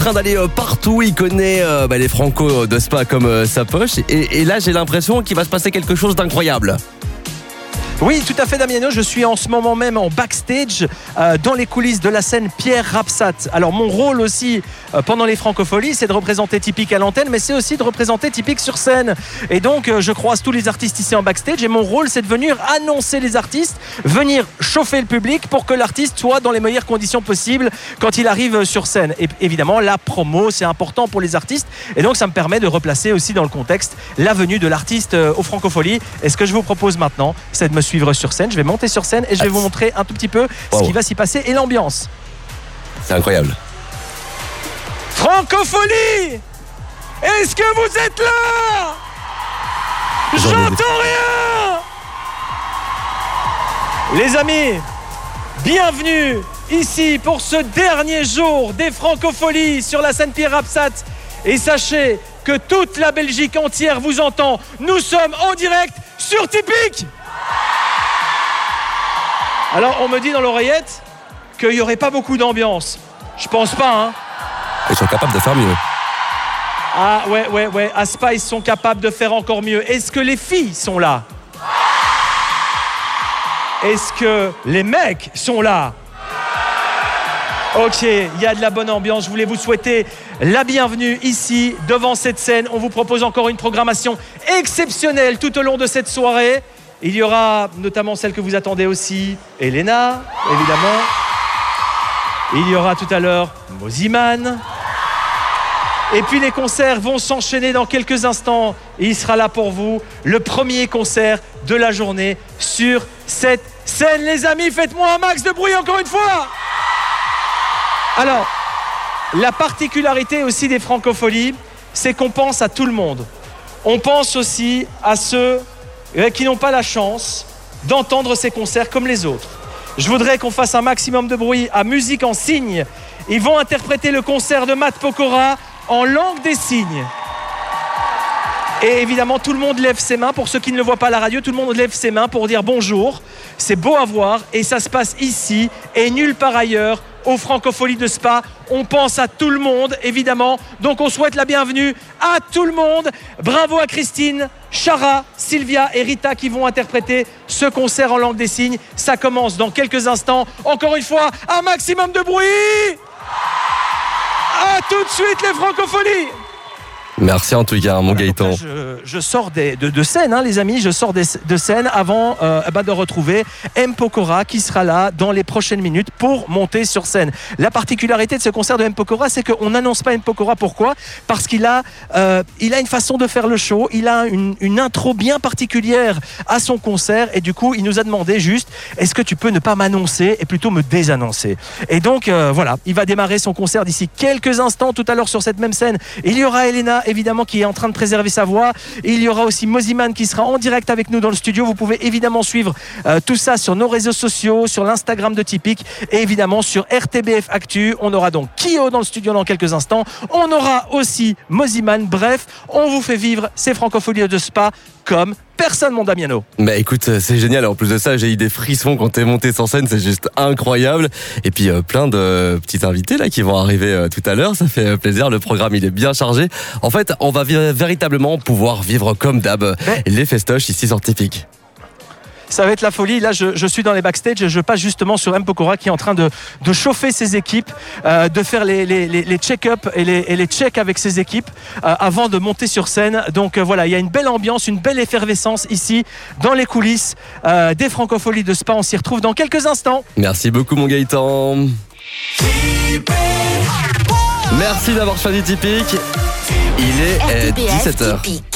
En train d'aller partout, il connaît les Franco de Spa comme sa poche et là j'ai l'impression qu'il va se passer quelque chose d'incroyable. Oui, tout à fait, Damiano. Je suis en ce moment même en backstage dans les coulisses de la scène Pierre Rapsat. Alors, mon rôle aussi pendant les Francopholies, c'est de représenter Typique à l'antenne, mais c'est aussi de représenter Typique sur scène. Et donc, je croise tous les artistes ici en backstage et mon rôle, c'est de venir annoncer les artistes, venir chauffer le public pour que l'artiste soit dans les meilleures conditions possibles quand il arrive sur scène. Et évidemment, la promo, c'est important pour les artistes. Et donc, ça me permet de replacer aussi dans le contexte la venue de l'artiste aux Francopholies. Et ce que je vous propose maintenant, c'est de me suivre sur scène. Je vais monter sur scène et je vais vous montrer un tout petit peu ce qui va s'y passer et l'ambiance. C'est incroyable. Francopholie! Est-ce que vous êtes là? J'entends rien! Les amis, bienvenue ici pour ce dernier jour des Francopholies sur la scène Pierre Rapsat. Et sachez que toute la Belgique entière vous entend. Nous sommes en direct sur Typique. Alors, on me dit dans l'oreillette qu'il n'y aurait pas beaucoup d'ambiance. Je pense pas, hein. Ils sont capables de faire mieux. Ah, ouais. À Spa, ils sont capables de faire encore mieux. Est-ce que les filles sont là? Est-ce que les mecs sont là? Ok, il y a de la bonne ambiance. Je voulais vous souhaiter la bienvenue ici, devant cette scène. On vous propose encore une programmation exceptionnelle tout au long de cette soirée. Il y aura notamment celle que vous attendez aussi, Elena, évidemment. Il y aura tout à l'heure Mosiman. Et puis les concerts vont s'enchaîner dans quelques instants. Et il sera là pour vous, le premier concert de la journée sur cette scène. Les amis, faites-moi un max de bruit encore une fois. Alors, la particularité aussi des Francopholies, c'est qu'on pense à tout le monde. On pense aussi à ceux qui n'ont pas la chance d'entendre ces concerts comme les autres. Je voudrais qu'on fasse un maximum de bruit à Musique en Signes. Ils vont interpréter le concert de Matt Pokora en langue des signes. Et évidemment, tout le monde lève ses mains. Pour ceux qui ne le voient pas à la radio, tout le monde lève ses mains pour dire bonjour. C'est beau à voir et ça se passe ici et nulle part ailleurs aux Francopholies de Spa. On pense à tout le monde, évidemment. Donc, on souhaite la bienvenue à tout le monde. Bravo à Christine, Chara, Sylvia et Rita qui vont interpréter ce concert en langue des signes. Ça commence dans quelques instants. Encore une fois, un maximum de bruit. À tout de suite, les Francopholies. Merci en tout cas, mon Gaëtan. Je sors de scène, hein, les amis. Je sors de scène avant de retrouver M. Pokora qui sera là dans les prochaines minutes pour monter sur scène. La particularité de ce concert de M. Pokora, c'est qu'on n'annonce pas M. Pokora. Pourquoi? Parce qu'il a une façon de faire le show. Il a une intro bien particulière à son concert et du coup, il nous a demandé juste, est-ce que tu peux ne pas m'annoncer et plutôt me désannoncer? Et donc, voilà, il va démarrer son concert d'ici quelques instants. Tout à l'heure sur cette même scène, il y aura Elena, évidemment, qui est en train de préserver sa voix. Et il y aura aussi Mosiman qui sera en direct avec nous dans le studio. Vous pouvez évidemment suivre tout ça sur nos réseaux sociaux, sur l'Instagram de Typique et évidemment sur RTBF Actu. On aura donc Kyo dans le studio dans quelques instants. On aura aussi Mosiman. Bref, on vous fait vivre ces Francopholies de Spa comme personne, mon Damiano. Bah écoute, c'est génial. En plus de ça, j'ai eu des frissons quand t'es monté sur scène. C'est juste incroyable. Et puis plein de petits invités là qui vont arriver tout à l'heure. Ça fait plaisir. Le programme, il est bien chargé. En fait, on va véritablement pouvoir vivre comme d'hab les festoches ici sur Typique. Ça va être la folie. Là, je suis dans les backstage et je passe justement sur M. Pokora qui est en train de chauffer ses équipes, de faire les check-up et les checks avec ses équipes avant de monter sur scène. Donc voilà, il y a une belle ambiance, une belle effervescence ici dans les coulisses des Francopholies de Spa. On s'y retrouve dans quelques instants. Merci beaucoup, mon Gaëtan. Merci d'avoir choisi Typique. Il est 17h.